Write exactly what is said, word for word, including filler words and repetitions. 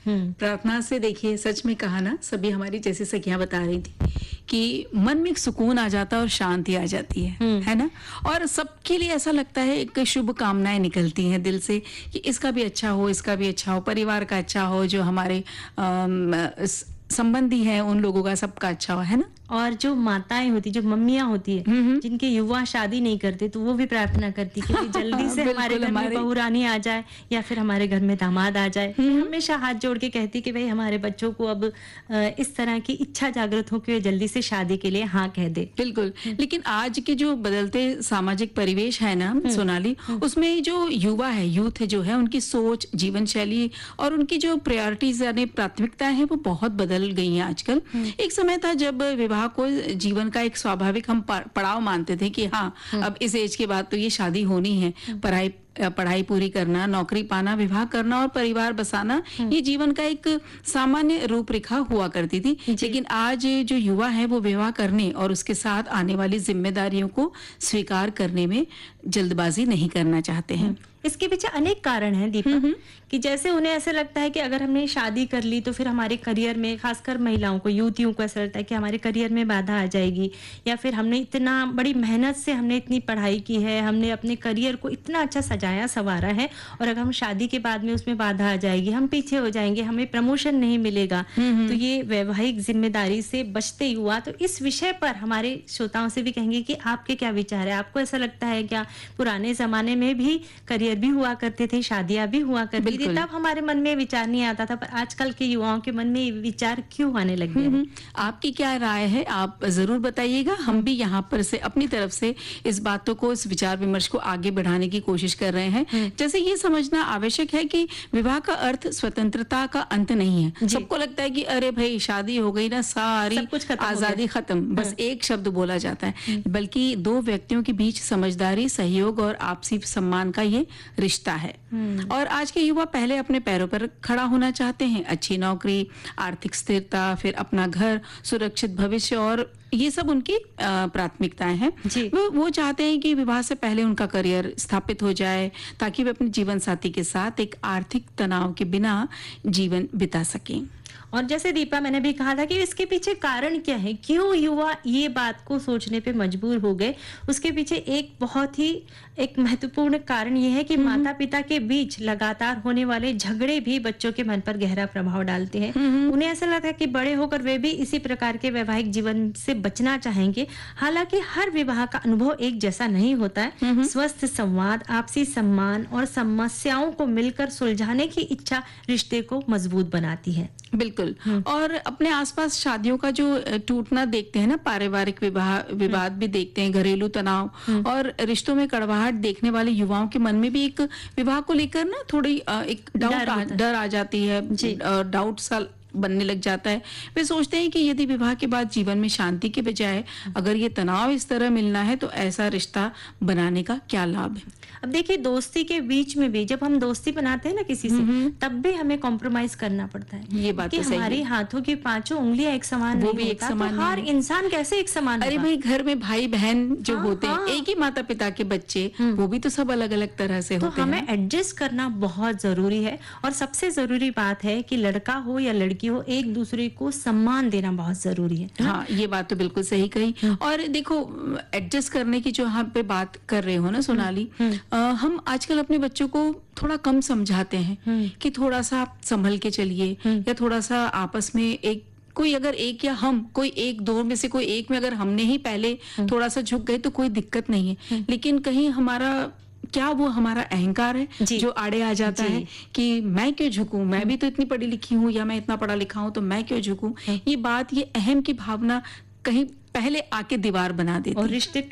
प्रार्थना से देखिए, सच में कहा ना, सभी हमारी जैसी सखियां बता रही थी कि मन में एक सुकून आ जाता है और शांति आ जाती है, है ना। और सबके लिए ऐसा लगता है, एक शुभ कामनाएं निकलती हैं दिल से कि इसका भी अच्छा हो, इसका भी अच्छा हो, परिवार का अच्छा हो, जो हमारे अम, स- संबंधी हैं उन लोगों का सबका अच्छा हो, है ना। और जो माताएं होती, जो मम्मियां होती है, जिनके युवा शादी नहीं करते, तो वो भी प्रार्थना करती कि भाई जल्दी से हमारे घर में बहू रानी आ जाए या फिर हमारे घर में दामाद आ जाए। हमेशा हाथ जोड़ के कहती कि भाई हमारे बच्चों को अब इस तरह की इच्छा जागृत हो कि वे जल्दी से शादी के लिए हाँ कह दे। बिल्कुल। लेकिन आज के जो बदलते सामाजिक परिवेश है ना सोनाली, उसमें जो युवा है, यूथ है जो है, उनकी सोच, जीवन शैली और उनकी जो प्रायोरिटीज यानी प्राथमिकताएं हैं वो बहुत बदल गई हैं आजकल। एक समय था जब विवाह को जीवन का एक स्वाभाविक हम पड़ाव मानते थे कि हाँ, अब इस एज के बाद तो ये शादी होनी है, पढ़ाई पढ़ाई पूरी करना, नौकरी पाना, विवाह करना और परिवार बसाना, ये जीवन का एक सामान्य रूपरेखा हुआ करती थी। लेकिन आज जो युवा है वो विवाह करने और उसके साथ आने वाली जिम्मेदारियों को स्वीकार करने में जल्दबाजी नहीं करना चाहते हैं। इसके पीछे अनेक कारण हैं दीपा, कि जैसे उन्हें ऐसा लगता है कि अगर हमने शादी कर ली तो फिर हमारे करियर में, खासकर महिलाओं को, युवतियों को ऐसा लगता है कि हमारे करियर में बाधा आ जाएगी, या फिर हमने इतना बड़ी मेहनत से हमने इतनी पढ़ाई की है, हमने अपने करियर को इतना अच्छा सजाया संवारा है, और अगर हम शादी के बाद में उसमें बाधा आ जाएगी, हम पीछे हो जाएंगे, हमें प्रमोशन नहीं मिलेगा। तो ये वैवाहिक जिम्मेदारी से बचते युवा, तो इस विषय पर हमारे श्रोताओं से भी कहेंगे कि आपके क्या विचार है? आपको ऐसा लगता है क्या पुराने जमाने में भी करियर भी हुआ करते थे, शादियां भी हुआ करती थी, तब हमारे मन में विचार नहीं आता था, पर आजकल के युवाओं के मन में विचार क्यों आने लग गए? आपकी क्या राय है, आप जरूर बताइएगा। हम भी यहाँ पर से अपनी तरफ से इस बातों को, इस विचार विमर्श को आगे बढ़ाने की कोशिश कर रहे हैं। जैसे ये समझना आवश्यक है कि विवाह का अर्थ स्वतंत्रता का अंत नहीं है। सबको लगता है कि अरे भाई शादी हो गई ना, सारी आजादी खत्म, बस एक शब्द बोला जाता है, बल्कि दो व्यक्तियों के बीच समझदारी, सहयोग और आपसी सम्मान का ये रिश्ता है। और आज के युवा पहले अपने पैरों पर खड़ा होना चाहते हैं, अच्छी नौकरी, आर्थिक स्थिरता, फिर अपना घर, सुरक्षित भविष्य, और ये सब उनकी प्राथमिकताएं हैं। वो वो चाहते हैं कि विवाह से पहले उनका करियर स्थापित हो जाए, ताकि वे अपने जीवन साथी के साथ एक आर्थिक तनाव के बिना जीवन बिता सकें। और जैसे दीपा मैंने भी कहा था कि इसके पीछे कारण क्या है, क्यों युवा ये बात को सोचने पे मजबूर हो गए, उसके पीछे एक बहुत ही एक महत्वपूर्ण कारण ये है कि माता पिता के बीच लगातार होने वाले झगड़े भी बच्चों के मन पर गहरा प्रभाव डालते हैं। उन्हें ऐसा लगता है कि बड़े होकर वे भी इसी प्रकार के वैवाहिक जीवन से बचना चाहेंगे। हालांकि हर विवाह का अनुभव एक जैसा नहीं होता है। स्वस्थ संवाद, आपसी सम्मान और समस्याओं को मिलकर सुलझाने की इच्छा रिश्ते को मजबूत बनाती है। बिल्कुल। और अपने आसपास शादियों का जो टूटना देखते हैं ना, पारिवारिक विवाह विवाद भी देखते हैं, घरेलू तनाव और रिश्तों में कड़वाहट देखने वाले युवाओं के मन में भी एक विवाह को लेकर ना थोड़ी एक डाउट डर आ जाती है, डाउट सा बनने लग जाता है। वे सोचते हैं कि यदि विवाह के बाद जीवन में शांति के बजाय अगर ये तनाव इस तरह मिलना है, तो ऐसा रिश्ता बनाने का क्या लाभ है? अब देखिए, दोस्ती के बीच में भी जब हम दोस्ती बनाते हैं ना किसी से, तब भी हमें कॉम्प्रोमाइज करना पड़ता है। ये बात तो सही है। हमारी हाथों की पांचों उंगलियां एक समान वो नहीं भी एक समान तो हर इंसान कैसे एक समान? अरे भाई, घर में भाई बहन जो हाँ, होते हैं, हाँ। एक ही माता पिता के बच्चे, वो भी तो सब अलग अलग तरह से तो होते हैं। हमें एडजस्ट करना बहुत जरूरी है। और सबसे जरूरी बात है कि लड़का हो या लड़की हो, एक दूसरे को सम्मान देना बहुत जरूरी है। हाँ, ये बात तो बिल्कुल सही कही। और देखो, एडजस्ट करने की जो यहाँ पे बात कर रहे हो ना सोनाली, हम आजकल अपने बच्चों को थोड़ा कम समझाते हैं कि थोड़ा सा आप संभल के चलिए, या थोड़ा सा आपस में एक कोई अगर एक या हम कोई एक दो में से कोई एक में अगर हमने ही पहले थोड़ा सा झुक गए तो कोई दिक्कत नहीं है। लेकिन कहीं हमारा क्या वो हमारा अहंकार है जो आड़े आ जाता है कि मैं क्यों झुकूं, मैं भी तो इतनी पढ़ी लिखी हूँ, या मैं इतना पढ़ा लिखा हूँ, तो मैं क्यों झुकूं। ये बात, ये अहम की भावना कहीं पहले आके दीवार बना देती है और रिश्ते